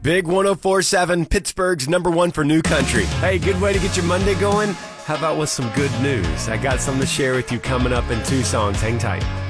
Big 104.7, Pittsburgh's number one for new country. Hey, good way to get your Monday going? How about with some good news? I got something to share with you coming up in 2 songs. Hang tight.